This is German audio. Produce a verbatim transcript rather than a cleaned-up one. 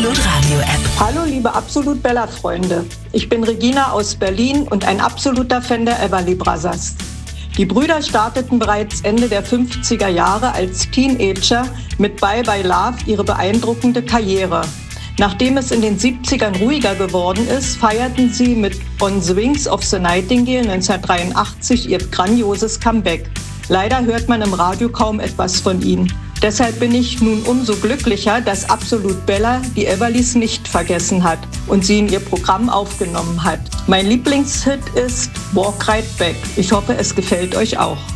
Absolut Radio App. Hallo liebe Absolut Bella Freunde. Ich bin Regina aus Berlin und ein absoluter Fan der Everly Brothers. Die Brüder starteten bereits Ende der fünfziger Jahre als Teenager mit Bye Bye Love ihre beeindruckende Karriere. Nachdem es in den siebzigern ruhiger geworden ist, feierten sie mit On the Wings of the Nightingale neunzehnhundertdreiundachtzig ihr grandioses Comeback. Leider hört man im Radio kaum etwas von ihnen. Deshalb bin ich nun umso glücklicher, dass Absolut Bella die Everlys nicht vergessen hat und sie in ihr Programm aufgenommen hat. Mein Lieblingshit ist Walk Right Back. Ich hoffe, es gefällt euch auch.